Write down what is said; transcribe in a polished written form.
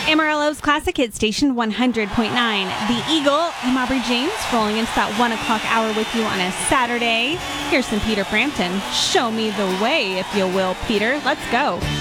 Amarillo's Classic Hit Station 100.9. The Eagle, I'm Aubrey James, rolling into that 1 o'clock hour with you on a Saturday. Here's some Peter Frampton. Show me the way, if you will, Peter. Let's go.